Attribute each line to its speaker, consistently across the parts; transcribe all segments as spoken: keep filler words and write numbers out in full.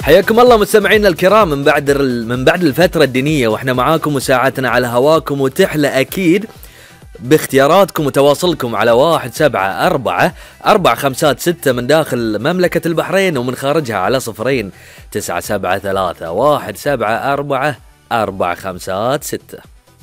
Speaker 1: حياكم الله مستمعينا الكرام من بعد من بعد الفترة الدينية، واحنا معاكم وساعتنا على هواكم، وتحلى اكيد باختياراتكم وتواصلكم على واحد سبعة أربعة أربعة خمسات ستة من داخل مملكة البحرين ومن خارجها على صفرين تسعة سبعة ثلاثة واحد سبعة أربعة أربعة خمسات ستة.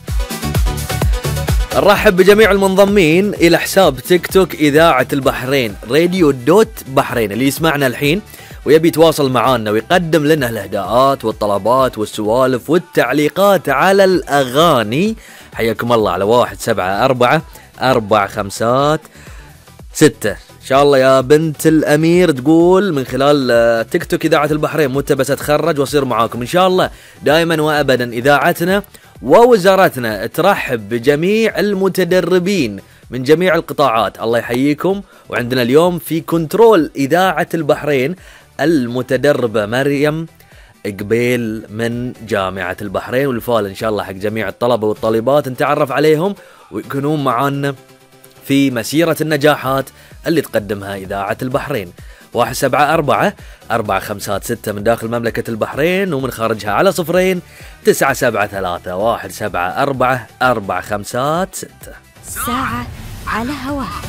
Speaker 1: نرحب بجميع المنضمين إلى حساب تيك توك إذاعة البحرين راديو دوت بحرين. اللي يسمعنا الحين ويبي يتواصل معانا ويقدم لنا الإهداءات والطلبات والسوالف والتعليقات على الأغاني، حياكم الله على واحد سبعة أربعة أربعة خمسات ستة. إن شاء الله يا بنت الأمير تقول من خلال تيك توك إذاعة البحرين متى بس أتخرج وأصير معاكم إن شاء الله. دائما وأبدا إذاعتنا ووزارتنا ترحب بجميع المتدربين من جميع القطاعات، الله يحييكم. وعندنا اليوم في كنترول إذاعة البحرين المتدربة مريم قبيل من جامعة البحرين، والفال إن شاء الله حق جميع الطلبة والطالبات نتعرف عليهم ويكونون معانا في مسيرة النجاحات اللي تقدمها إذاعة البحرين. واحد سبعة أربعة أربعة خمسات ستة من داخل مملكة البحرين ومن خارجها على صفرين تسعة سبعة ثلاثة واحد سبعة أربعة أربعة خمسات ستة.
Speaker 2: ساعة على هواها.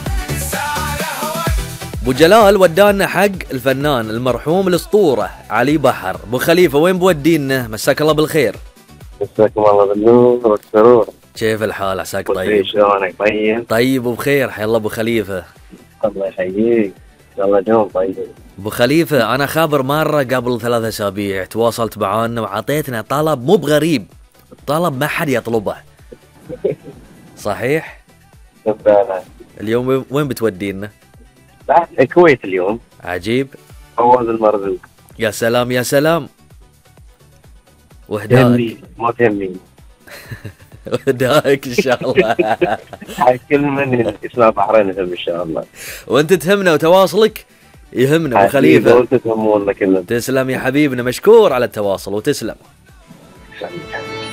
Speaker 1: ابو جلال ودانا حق الفنان المرحوم الاسطوره علي بحر. ابو خليفه وين بودينا؟ مساك الله بالخير.
Speaker 3: مساكم الله بالنور والسرور.
Speaker 1: كيف الحال؟ عساك طيب؟
Speaker 3: شلونك؟ طيب
Speaker 1: طيب وبخير. حيا الله ابو خليفه.
Speaker 3: الله يحييك، ان شاء الله دوم طيب.
Speaker 1: ابو خليفه انا خابر مره قبل ثلاثة اسابيع تواصلت معانا وعطيتنا طلب مو بغريب، طلب ما حد يطلبه. صحيح؟
Speaker 3: فعلا.
Speaker 1: اليوم وين بتودينا؟
Speaker 3: الكويت اليوم.
Speaker 1: عجيب.
Speaker 3: فواز المرزوق.
Speaker 1: يا سلام يا سلام. وهداك
Speaker 3: ما تهمني.
Speaker 1: وهداك ان شاء الله.
Speaker 3: كل من يسمع بحرين يهم ان شاء الله.
Speaker 1: وانت تهمنا وتواصلك يهمنا ابو خليفه.
Speaker 3: وانت تهمونا كلنا.
Speaker 1: تسلم يا حبيبنا، مشكور على التواصل وتسلم.